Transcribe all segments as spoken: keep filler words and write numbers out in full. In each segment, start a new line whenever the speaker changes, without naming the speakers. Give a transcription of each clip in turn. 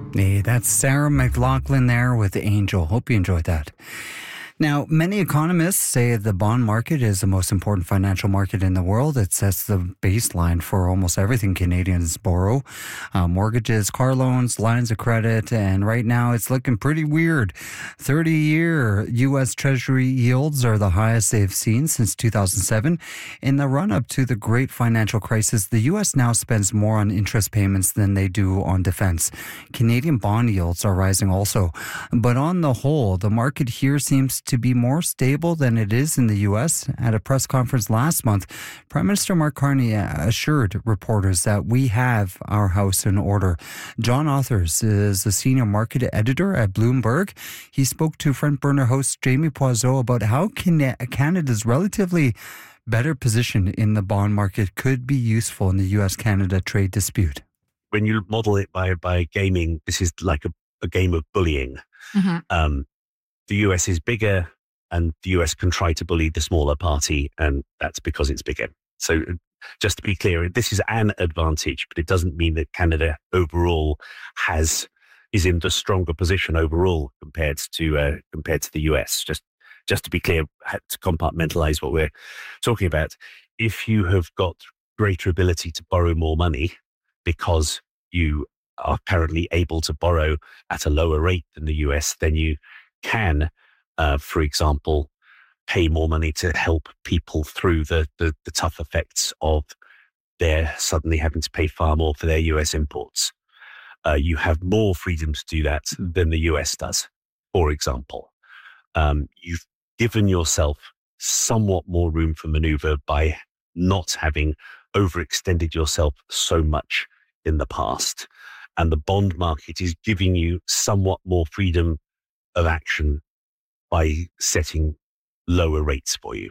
Hey, that's Sarah McLachlan there with Angel. Hope you enjoyed that. Now, many economists say the bond market is the most important financial market in the world. It sets the baseline for almost everything Canadians borrow. Uh, mortgages, car loans, lines of credit, and right now it's looking pretty weird. thirty-year U S Treasury yields are the highest they've seen since two thousand seven. In the run-up to the great financial crisis, the U S now spends more on interest payments than they do on defense. Canadian bond yields are rising also. But on the whole, the market here seems to be more stable than it is in the U S. At a press conference last month, Prime Minister Mark Carney assured reporters that we have our house in order. John Authers is the senior market editor at Bloomberg. He spoke to Front Burner host Jamie Poiseau about how Canada's relatively better position in the bond market could be useful in the U S Canada trade dispute.
When you model it by, by gaming, this is like a, a game of bullying. Mm-hmm. Um, The U S is bigger and the U S can try to bully the smaller party, and that's because it's bigger. So just to be clear, this is an advantage, but it doesn't mean that Canada overall has is in the stronger position overall compared to uh, compared to the U S. Just just to be clear, to compartmentalize what we're talking about. If you have got greater ability to borrow more money because you are currently able to borrow at a lower rate than the U S, then you can, uh, for example, pay more money to help people through the, the, the tough effects of their suddenly having to pay far more for their U S imports. Uh, you have more freedom to do that than the U S does, for example. Um, you've given yourself somewhat more room for maneuver by not having overextended yourself so much in the past. And the bond market is giving you somewhat more freedom of action by setting lower rates for you.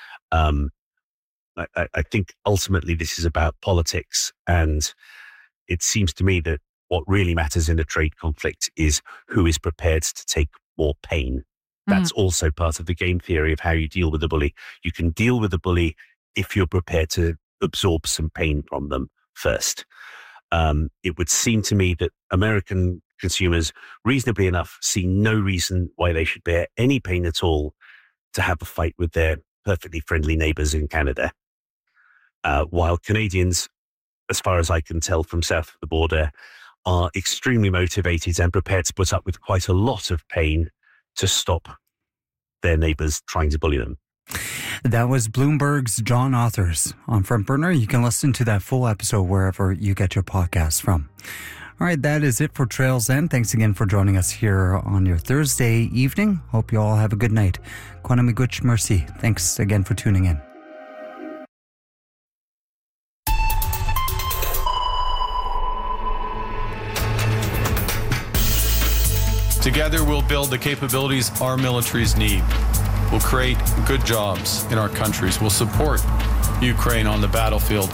Um, I, I think ultimately this is about politics, and it seems to me that what really matters in a trade conflict is who is prepared to take more pain. That's mm-hmm. also part of the game theory of how you deal with the bully. You can deal with the bully if you're prepared to absorb some pain from them first. Um, it would seem to me that American consumers, reasonably enough, see no reason why they should bear any pain at all to have a fight with their perfectly friendly neighbours in Canada. Uh, while Canadians, as far as I can tell from south of the border, are extremely motivated and prepared to put up with quite a lot of pain to stop their neighbours trying to bully them.
That was Bloomberg's John Authers on Front Burner. You can listen to that full episode wherever you get your podcasts from. All right, that is it for Trails End. Thanks again for joining us here on your Thursday evening. Hope you all have a good night. Kwana miigwech merci. Thanks again for tuning in.
Together, we'll build the capabilities our militaries need. We'll create good jobs in our countries. We'll support Ukraine on the battlefield.